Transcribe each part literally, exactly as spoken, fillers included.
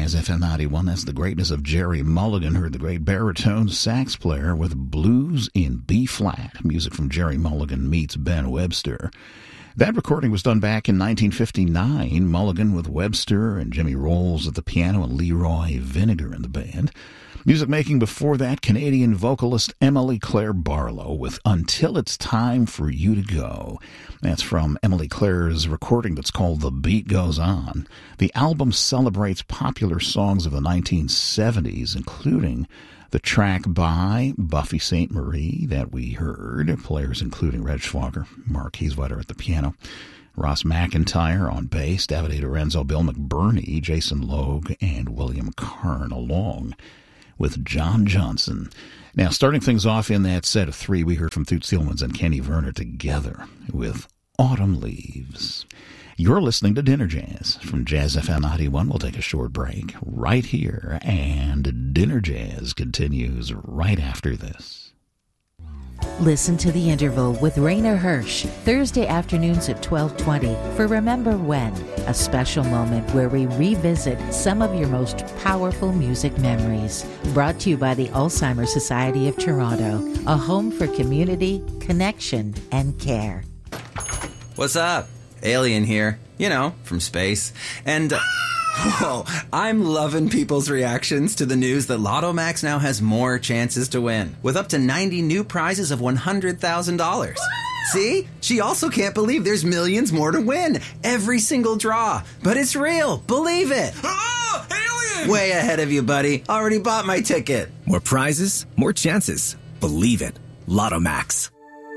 Jazz F M ninety-one. That's the greatness of Gerry Mulligan. Heard the great baritone sax player with Blues in B-flat. Music from Gerry Mulligan meets Ben Webster. That recording was done back in nineteen fifty-nine. Mulligan with Webster and Jimmy Rolls at the piano and Leroy Vinegar in the band. Music making before that, Canadian vocalist Emily Claire Barlow with Until It's Time for You to Go. That's from Emily Claire's recording that's called The Beat Goes On. The album celebrates popular songs of the nineteen seventies, including the track by Buffy Sainte Marie that we heard, players including Reg Schwager, Mark Kieswetter at the piano, Ross McIntyre on bass, David A. Lorenzo, Bill McBurney, Jason Logue, and William Karn, along with John Johnson. Now, starting things off in that set of three, we heard from Toots Thielemans and Kenny Werner together with Autumn Leaves. You're listening to Dinner Jazz from Jazz F M ninety-one. We'll take a short break right here, and Dinner Jazz continues right after this. Listen to The Interval with Rainer Hirsch, Thursday afternoons at twelve twenty for Remember When, a special moment where we revisit some of your most powerful music memories. Brought to you by the Alzheimer's Society of Toronto, a home for community, connection, and care. What's up? Alien here. You know, from space. And... Uh, Whoa, I'm loving people's reactions to the news that Lotto Max now has more chances to win, with up to ninety new prizes of one hundred thousand dollars. See? She also can't believe there's millions more to win. Every single draw. But it's real. Believe it. Oh, alien! Way ahead of you, buddy. Already bought my ticket. More prizes, more chances. Believe it. Lotto Max.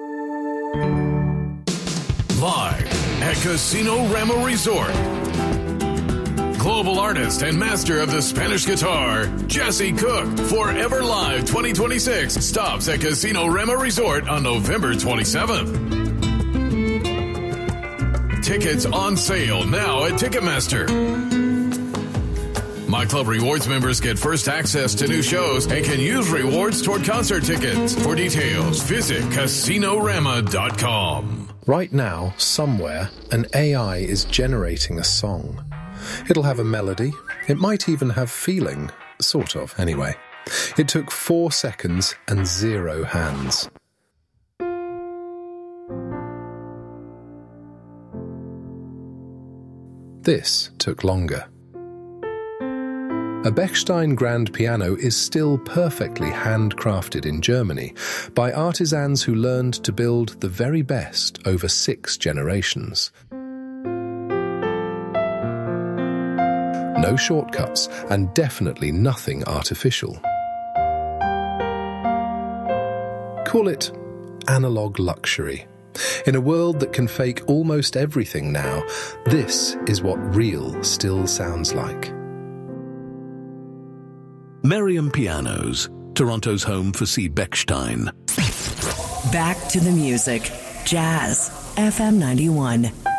Live at Casino Rama Resort. Global artist and master of the Spanish guitar, Jesse Cook, Forever Live twenty twenty-six stops at Casino Rama Resort on November twenty-seventh. Tickets on sale now at Ticketmaster. My Club Rewards members get first access to new shows and can use rewards toward concert tickets. For details, visit casino rama dot com. Right now, somewhere, an A I is generating a song. It'll have a melody. It might even have feeling. Sort of, anyway. It took four seconds and zero hands. This took longer. A Bechstein grand piano is still perfectly handcrafted in Germany by artisans who learned to build the very best over six generations. No shortcuts, and definitely nothing artificial. Call it analog luxury. In a world that can fake almost everything now, this is what real still sounds like. Merriam Pianos, Toronto's home for C. Bechstein. Back to the music. Jazz F M ninety-one.